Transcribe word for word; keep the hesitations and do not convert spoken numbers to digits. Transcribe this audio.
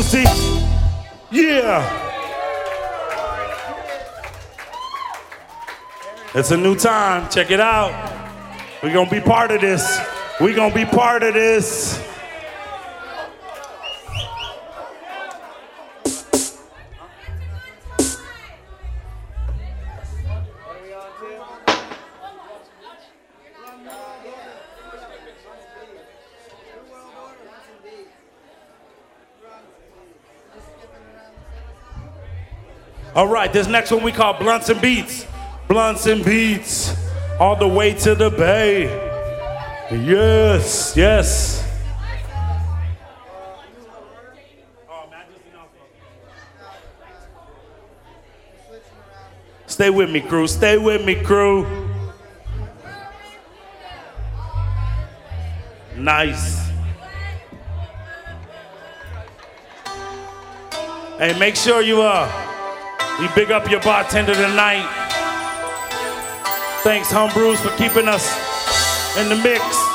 Brucey. Yeah. It's a new time. Check it out. We're going to be part of this. We're going to be part of this. All right, this next one we call Blunts and Beats. Blunts and Beats, all the way to the Bay. Yes, yes. Stay with me, crew. Stay with me, crew. Nice. Hey, make sure you uh, you big up your bartender tonight. Thanks, Humbrus, for keeping us in the mix.